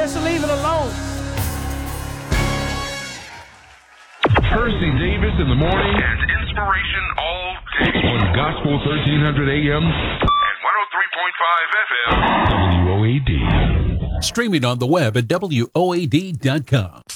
Just leave it alone. Percy Davis in the morning and inspiration all day on Gospel 1300 AM and 103.5 FM. WOAD. Streaming on the web at WOAD.com.